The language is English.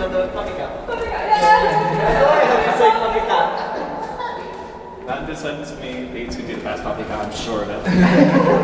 the coffee cup. Coffee cup, yeah! Say coffee cup. That descends to me, the 8 who did the best coffee cup, I'm sure of it.